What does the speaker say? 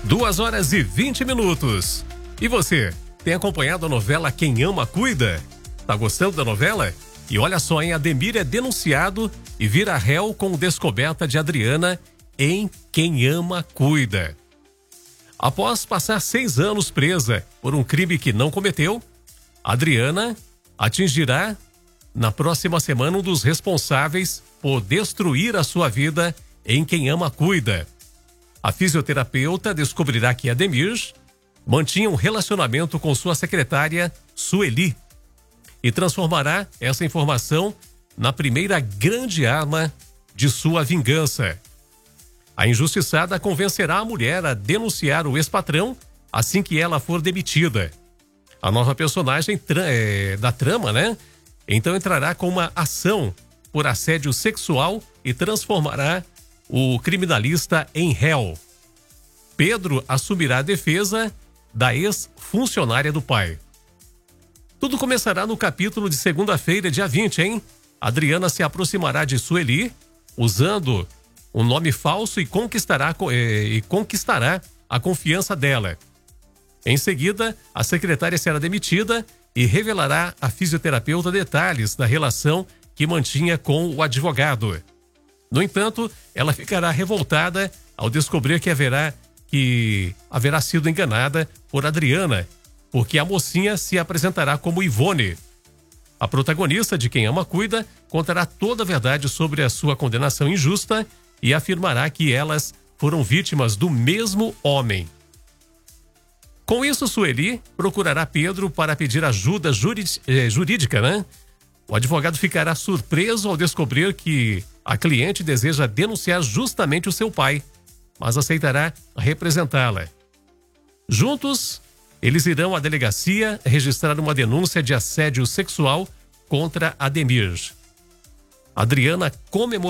2h20. E você, tem acompanhado a novela Quem Ama Cuida? Tá gostando da novela? E olha só, hein? Ademir é denunciado e vira réu com descoberta de Adriana em Quem Ama Cuida. Após passar 6 anos presa por um crime que não cometeu, Adriana atingirá na próxima semana um dos responsáveis por destruir a sua vida em Quem Ama Cuida. A fisioterapeuta descobrirá que Ademir mantinha um relacionamento com sua secretária, Sueli, e transformará essa informação na primeira grande arma de sua vingança. A injustiçada convencerá a mulher a denunciar o ex-patrão assim que ela for demitida. A nova personagem da trama, né? Então entrará com uma ação por assédio sexual e transformará o criminalista em réu. Pedro assumirá a defesa da ex-funcionária do pai. Tudo começará no capítulo de segunda-feira, dia 20, hein? Adriana se aproximará de Sueli, usando um nome falso e conquistará a confiança dela. Em seguida, a secretária será demitida e revelará à fisioterapeuta detalhes da relação que mantinha com o advogado. No entanto, ela ficará revoltada ao descobrir que haverá sido enganada por Adriana, porque a mocinha se apresentará como Ivone. A protagonista de Quem Ama Cuida contará toda a verdade sobre a sua condenação injusta e afirmará que elas foram vítimas do mesmo homem. Com isso, Sueli procurará Pedro para pedir ajuda jurídica, né? O advogado ficará surpreso ao descobrir que a cliente deseja denunciar justamente o seu pai, mas aceitará representá-la. Juntos, eles irão à delegacia registrar uma denúncia de assédio sexual contra Ademir. Adriana comemorará